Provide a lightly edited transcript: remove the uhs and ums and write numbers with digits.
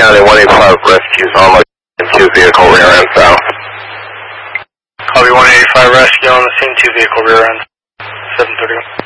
County 185 rescues on the 2 vehicle rear end south. Copy 185 rescue on the scene, 2 vehicle rear end, 731.